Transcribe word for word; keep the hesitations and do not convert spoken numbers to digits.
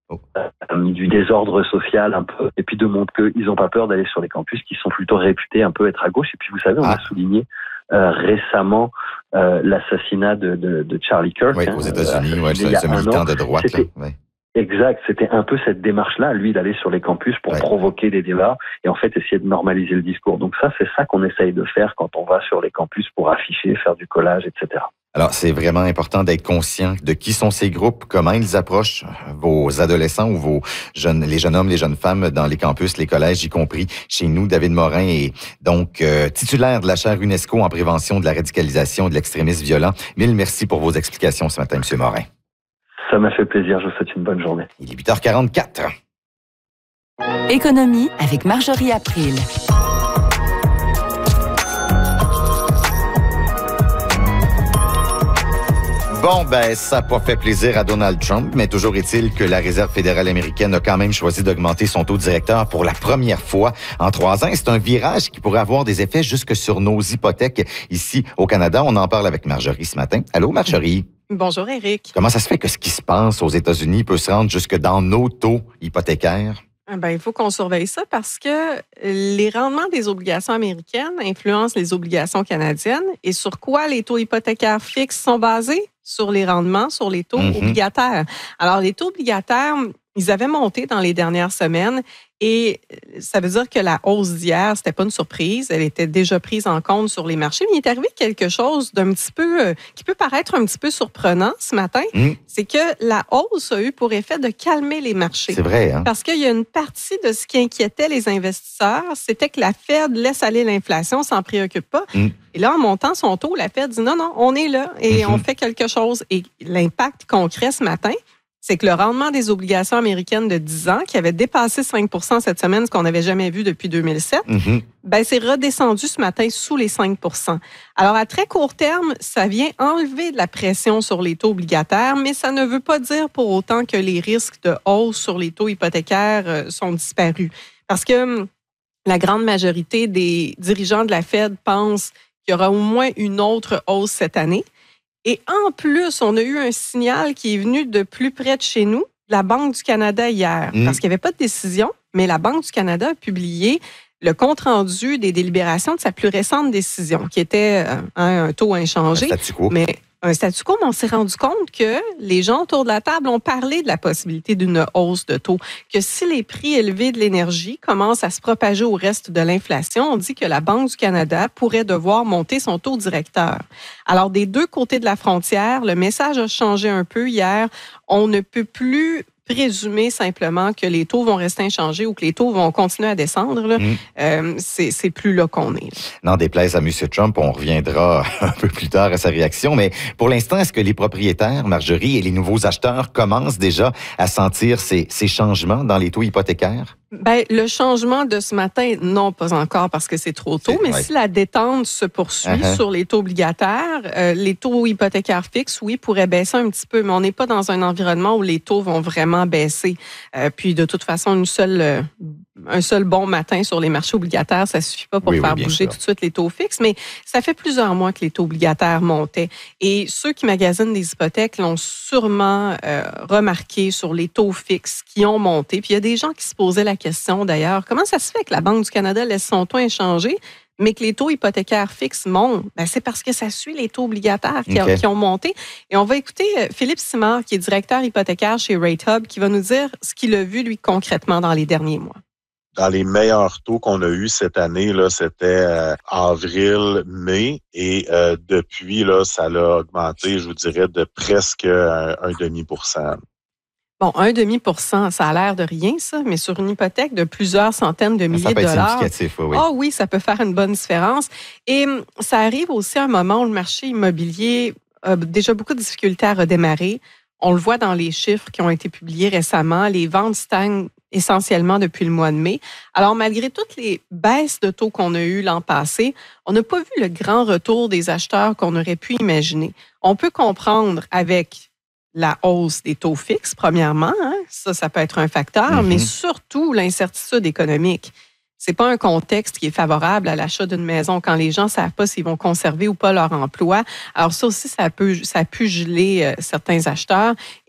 oh. euh, du désordre social un peu, et puis de montrer qu'ils n'ont pas peur d'aller sur les campus qui sont plutôt réputés un peu être à gauche. Et puis vous savez, on ah. a souligné euh, récemment euh, l'assassinat de, de, de Charlie Kirk. Oui, hein, aux États-Unis, ouais, ce, ce militant de droite. Là, ouais. Exact, c'était un peu cette démarche-là, lui, d'aller sur les campus pour ouais. provoquer des débats et en fait essayer de normaliser le discours. Donc ça, c'est ça qu'on essaye de faire quand on va sur les campus pour afficher, faire du collage, et cetera. Alors, c'est vraiment important d'être conscient de qui sont ces groupes, comment ils approchent vos adolescents ou vos jeunes, les jeunes hommes, les jeunes femmes dans les campus, les collèges, y compris chez nous. David Morin est donc euh, titulaire de la chaire UNESCO en prévention de la radicalisation et de l'extrémisme violent. Mille merci pour vos explications ce matin, M. Morin. Ça m'a fait plaisir. Je vous souhaite une bonne journée. Il est huit heures quarante-quatre. Économie avec Marjorie April. Bon, ben, ça n'a pas fait plaisir à Donald Trump, mais toujours est-il que la Réserve fédérale américaine a quand même choisi d'augmenter son taux directeur pour la première fois en trois ans. C'est un virage qui pourrait avoir des effets jusque sur nos hypothèques ici au Canada. On en parle avec Marjorie ce matin. Allô, Marjorie? Bonjour, Éric. Comment ça se fait que ce qui se passe aux États-Unis peut se rendre jusque dans nos taux hypothécaires? Ben, il faut qu'on surveille ça parce que les rendements des obligations américaines influencent les obligations canadiennes. Et sur quoi les taux hypothécaires fixes sont basés? Sur les rendements, sur les taux mm-hmm. obligataires. Alors, les taux obligataires, ils avaient monté dans les dernières semaines et ça veut dire que la hausse d'hier, c'était pas une surprise. Elle était déjà prise en compte sur les marchés. Mais il est arrivé quelque chose d'un petit peu, euh, qui peut paraître un petit peu surprenant ce matin. Mm. C'est que la hausse a eu pour effet de calmer les marchés. C'est vrai, hein? Parce qu'il y a une partie de ce qui inquiétait les investisseurs, c'était que la Fed laisse aller l'inflation, s'en préoccupe pas. Mm. Et là, en montant son taux, la Fed dit non, non, on est là et mm-hmm. on fait quelque chose. Et l'impact concret ce matin, c'est que le rendement des obligations américaines de dix ans, qui avait dépassé cinq pour cent cette semaine, ce qu'on n'avait jamais vu depuis deux mille sept, mm-hmm. ben, c'est redescendu ce matin sous les cinq pour cent. Alors, à très court terme, ça vient enlever de la pression sur les taux obligataires, mais ça ne veut pas dire pour autant que les risques de hausse sur les taux hypothécaires sont disparus. Parce que la grande majorité des dirigeants de la Fed pensent qu'il y aura au moins une autre hausse cette année. Et en plus, on a eu un signal qui est venu de plus près de chez nous, la Banque du Canada hier, mmh. parce qu'il n'y avait pas de décision, mais la Banque du Canada a publié le compte-rendu des délibérations de sa plus récente décision, qui était euh, un, un taux inchangé. Un statu quo. Mais un statu quo, mais on s'est rendu compte que les gens autour de la table ont parlé de la possibilité d'une hausse de taux, que si les prix élevés de l'énergie commencent à se propager au reste de l'inflation, on dit que la Banque du Canada pourrait devoir monter son taux directeur. Alors, des deux côtés de la frontière, le message a changé un peu hier. On ne peut plus présumer simplement que les taux vont rester inchangés ou que les taux vont continuer à descendre. Là. Mmh. Euh, c'est, c'est plus là qu'on est. N'en déplaise à M. Trump, on reviendra un peu plus tard à sa réaction. Mais pour l'instant, est-ce que les propriétaires, Marjorie, et les nouveaux acheteurs commencent déjà à sentir ces, ces changements dans les taux hypothécaires? Ben, le changement de ce matin, non, pas encore parce que c'est trop tôt, c'est, mais ouais. si la détente se poursuit uh-huh. sur les taux obligataires, euh, les taux hypothécaires fixes, oui, pourraient baisser un petit peu, mais on n'est pas dans un environnement où les taux vont vraiment baisser. Euh, puis de toute façon, une seule, euh, un seul bon matin sur les marchés obligataires, ça suffit pas pour oui, faire oui, bouger sûr. tout de suite les taux fixes, mais ça fait plusieurs mois que les taux obligataires montaient. Et ceux qui magasinent des hypothèques l'ont sûrement euh, remarqué sur les taux fixes qui ont monté. Puis il y a des gens qui se posaient la question d'ailleurs, comment ça se fait que la Banque du Canada laisse son taux inchangé, mais que les taux hypothécaires fixes montent? Ben, c'est parce que ça suit les taux obligataires qui, okay. a, qui ont monté. Et on va écouter Philippe Simard, qui est directeur hypothécaire chez Rate Hub, qui va nous dire ce qu'il a vu, lui, concrètement dans les derniers mois. Dans les meilleurs taux qu'on a eus cette année, là, c'était euh, avril, mai, et euh, depuis, là, ça l'a augmenté, je vous dirais, de presque un, un demi pour cent. Bon, un demi pour cent, ça a l'air de rien, ça, mais sur une hypothèque de plusieurs centaines de milliers de dollars. Ça peut être significatif, oui. Ah oui, ça peut faire une bonne différence. Et ça arrive aussi à un moment où le marché immobilier a déjà beaucoup de difficultés à redémarrer. On le voit dans les chiffres qui ont été publiés récemment. Les ventes stagnent essentiellement depuis le mois de mai. Alors, malgré toutes les baisses de taux qu'on a eues l'an passé, on n'a pas vu le grand retour des acheteurs qu'on aurait pu imaginer. On peut comprendre avec la hausse des taux fixes, premièrement, hein, ça, ça peut être un facteur, mm-hmm. mais surtout l'incertitude économique. C'est pas un contexte qui est favorable à l'achat d'une maison quand les gens savent pas s'ils vont conserver ou pas leur emploi. Alors ça aussi, ça peut, ça a pu geler euh, certains acheteurs.